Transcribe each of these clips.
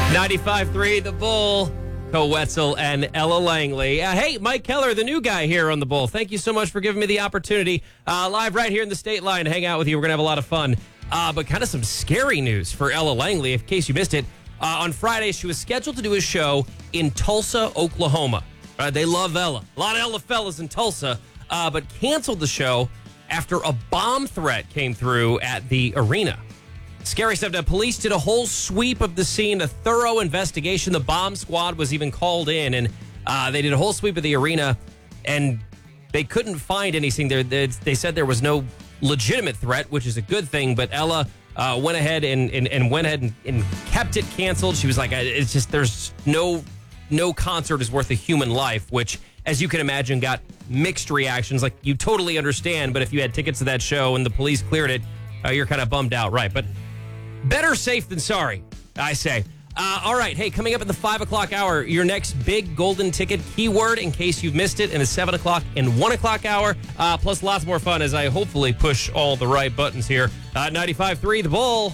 95.3 The Bull, Co Wetzel and Ella Langley. Hey, Mike Keller, the new guy here on The Bull. Thank you so much for giving me the opportunity. Live right here in the State Line to hang out with you. We're going to have a lot of fun. But kind of some scary news for Ella Langley, in case you missed it. On Friday, she was scheduled to do a show in Tulsa, Oklahoma. They love Ella. A lot of Ella fellas in Tulsa, but canceled the show after a bomb threat came through at the arena. Scary stuff. Now, police did a whole sweep of the scene, a thorough investigation. The bomb squad was even called in, and they did a whole sweep of the arena, and they couldn't find anything there. They said there was no legitimate threat, which is a good thing, but Ella went ahead and kept it canceled. She was like, it's just, there's no concert is worth a human life, which, as you can imagine, got mixed reactions. Like, you totally understand, but if you had tickets to that show and the police cleared it, you're kind of bummed out, right? But better safe than sorry, I say. All right, hey, coming up at the 5 o'clock hour, your next big golden ticket keyword, in case you've missed it, in the 7 o'clock and 1 o'clock hour, plus lots more fun as I hopefully push all the right buttons here. 95.3 The Bull.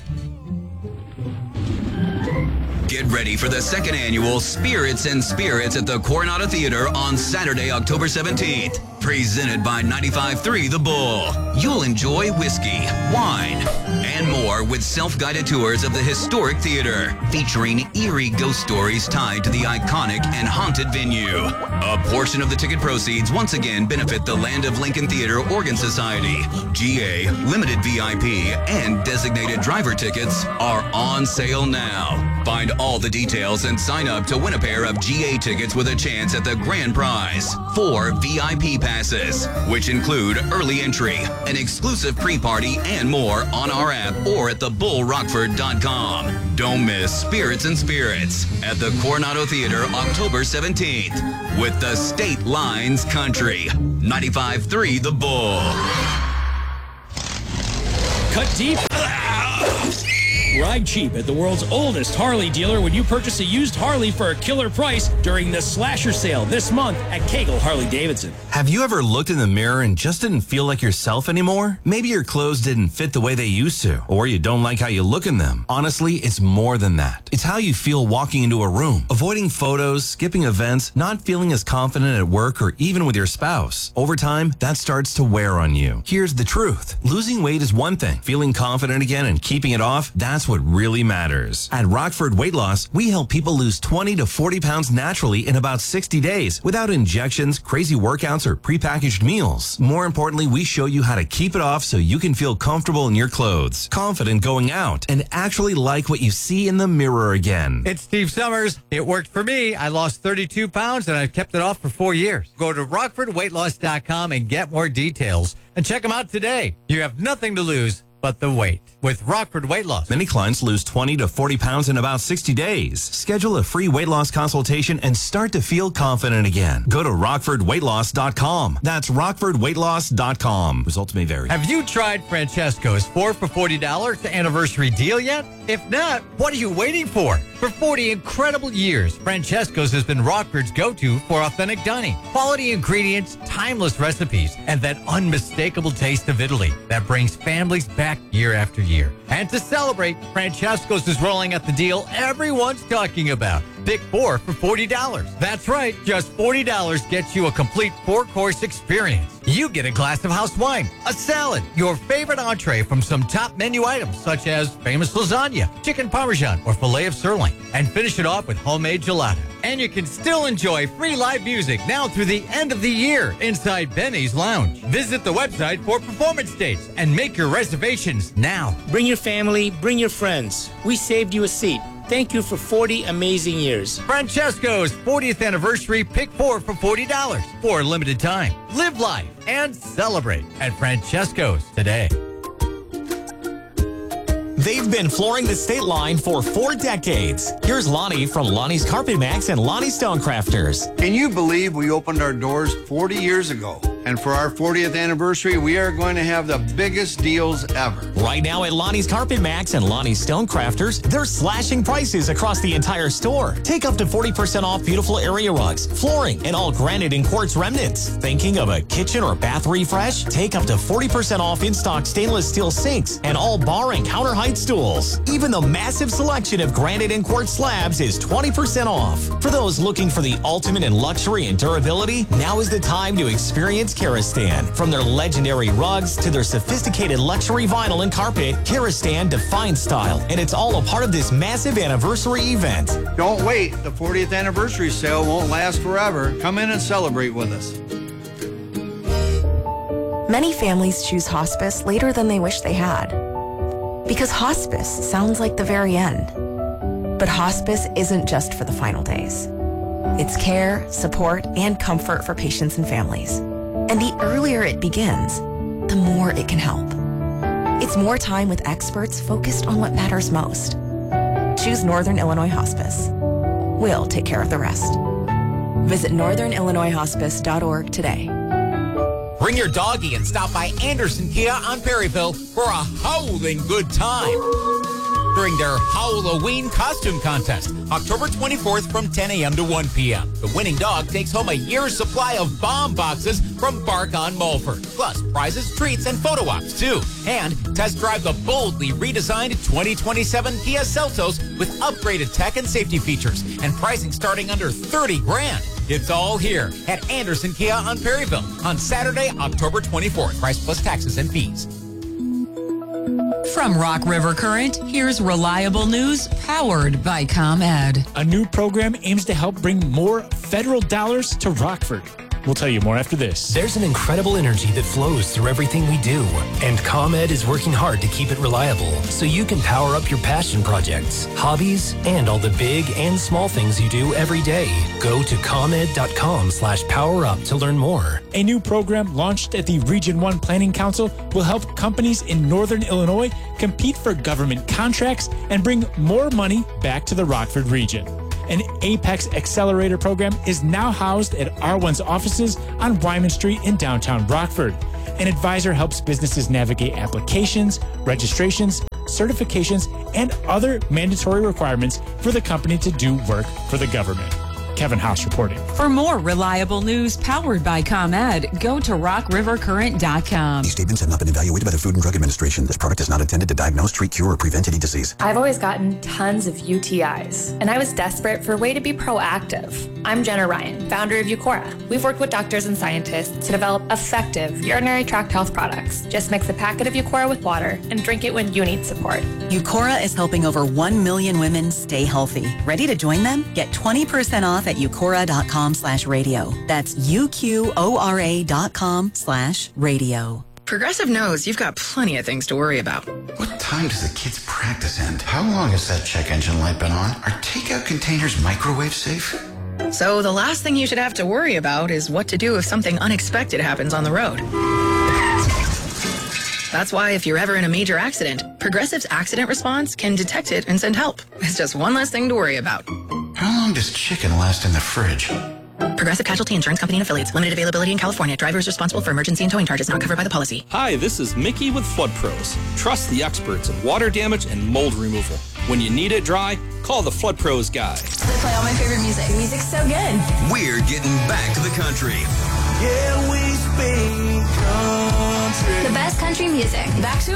Get ready for the second annual Spirits and Spirits at the Coronado Theater on Saturday, October 17th. Presented by 95.3 The Bull. You'll enjoy whiskey, wine, and more with self-guided tours of the historic theater, featuring eerie ghost stories tied to the iconic and haunted venue. A portion of the ticket proceeds once again benefit the Land of Lincoln Theater Organ Society. GA, limited VIP, and designated driver tickets are on sale now. Find all the details and sign up to win a pair of GA tickets with a chance at the grand prize. 4 VIP passes, which include early entry, an exclusive pre-party, and more on our app or at thebullrockford.com. Don't miss Spirits and Spirits at the Coronado Theater October 17th with the State Lines Country. 95.3 The Bull. Cut deep. Ride cheap at the world's oldest Harley dealer when you purchase a used Harley for a killer price during the Slasher Sale this month at Kegel Harley-Davidson. Have you ever looked in the mirror and just didn't feel like yourself anymore? Maybe your clothes didn't fit the way they used to, or you don't like how you look in them. Honestly, it's more than that. It's how you feel walking into a room, avoiding photos, skipping events, not feeling as confident at work or even with your spouse. Over time, that starts to wear on you. Here's the truth. Losing weight is one thing. Feeling confident again and keeping it off, that's what really matters. At Rockford Weight Loss, we help people lose 20 to 40 pounds naturally in about 60 days without injections, crazy workouts, or prepackaged meals. More importantly, we show you how to keep it off so you can feel comfortable in your clothes, confident going out, and actually like what you see in the mirror again. It's Steve Summers. It worked for me. I lost 32 pounds and I've kept it off for 4 years. Go to rockfordweightloss.com and get more details and check them out today. You have nothing to lose but the weight with Rockford Weight Loss. Many clients lose 20 to 40 pounds in about 60 days. Schedule a free weight loss consultation and start to feel confident again. Go to rockfordweightloss.com. That's rockfordweightloss.com. Results may vary. Have you tried Francesco's 4 for $40 anniversary deal yet? If not, what are you waiting for? For 40 incredible years, Francesco's has been Rockford's go-to for authentic dining. Quality ingredients, timeless recipes, and that unmistakable taste of Italy that brings families back year after year. And to celebrate, Francesco's is rolling out the deal everyone's talking about. Pick 4 for $40. That's right, just $40 gets you a complete 4-course experience. You get a glass of house wine, a salad, your favorite entree from some top menu items such as famous lasagna, chicken parmesan, or filet of sirloin, and finish it off with homemade gelato. And you can still enjoy free live music now through the end of the year inside Benny's Lounge. Visit the website for performance dates and make your reservations now. Bring your family, bring your friends. We saved you a seat. Thank you for 40 amazing years. Francesco's 40th anniversary, pick 4 for $40 for a limited time. Live life and celebrate at Francesco's today. They've been flooring the state line for 4 decades. Here's Lonnie from Lonnie's Carpet Max and Lonnie Stonecrafters. Can you believe we opened our doors 40 years ago? And for our 40th anniversary, we are going to have the biggest deals ever. Right now at Lonnie's Carpet Max and Lonnie's Stonecrafters, they're slashing prices across the entire store. Take up to 40% off beautiful area rugs, flooring, and all granite and quartz remnants. Thinking of a kitchen or bath refresh? Take up to 40% off in-stock stainless steel sinks and all bar and counter height stools. Even the massive selection of granite and quartz slabs is 20% off. For those looking for the ultimate in luxury and durability, now is the time to experience Karastan. From their legendary rugs to their sophisticated luxury vinyl and carpet, Karastan defines style, and it's all a part of this massive anniversary event. Don't wait. The 40th anniversary sale won't last forever. Come in and celebrate with us. Many families choose hospice later than they wish they had. Because hospice sounds like the very end. But hospice isn't just for the final days. It's care, support, and comfort for patients and families. And the earlier it begins, the more it can help. It's more time with experts focused on what matters most. Choose Northern Illinois Hospice. We'll take care of the rest. Visit northernillinoishospice.org today. Bring your doggy and stop by Anderson Kia on Perryville for a howling good time during their Halloween costume contest, October 24th from 10 a.m. to 1 p.m. The winning dog takes home a year's supply of bomb boxes from Bark on Mulford, plus prizes, treats, and photo ops, too. And test drive the boldly redesigned 2027 Kia Seltos with upgraded tech and safety features and pricing starting under $30,000. It's all here at Anderson Kia on Perryville on Saturday, October 24th. Price plus taxes and fees. From Rock River Current, here's reliable news powered by ComEd. A new program aims to help bring more federal dollars to Rockford. We'll tell you more after this. There's an incredible energy that flows through everything we do, and ComEd is working hard to keep it reliable so you can power up your passion projects, hobbies, and all the big and small things you do every day. Go to ComEd.com/powerup to learn more. A new program launched at the Region 1 Planning Council will help companies in Northern Illinois compete for government contracts and bring more money back to the Rockford region. An Apex Accelerator program is now housed at R1's offices on Wyman Street in downtown Rockford. An advisor helps businesses navigate applications, registrations, certifications, and other mandatory requirements for the company to do work for the government. Kevin Haas reporting. For more reliable news powered by ComEd, go to rockrivercurrent.com. These statements have not been evaluated by the Food and Drug Administration. This product is not intended to diagnose, treat, cure, or prevent any disease. I've always gotten tons of UTIs, and I was desperate for a way to be proactive. I'm Jenna Ryan, founder of Eucora. We've worked with doctors and scientists to develop effective urinary tract health products. Just mix a packet of Eucora with water and drink it when you need support. Eucora is helping over 1 million women stay healthy. Ready to join them? Get 20% off at Eucora.com/radio. That's UQORA.com/radio. Progressive knows you've got plenty of things to worry about. What time does the kids' practice end? How long has that check engine light been on? Are takeout containers microwave safe? So the last thing you should have to worry about is what to do if something unexpected happens on the road. That's why if you're ever in a major accident, Progressive's accident response can detect it and send help. It's just one less thing to worry about. How long does chicken last in the fridge? Progressive Casualty Insurance Company and Affiliates. Limited availability in California. Driver is responsible for emergency and towing charges not covered by the policy. Hi, this is Mickey with Flood Pros. Trust the experts in water damage and mold removal. When you need it dry, call the Flood Pros guy. They play all my favorite music. The music's so good. We're getting back to the country. Yeah, we speak country. The best country music. Back to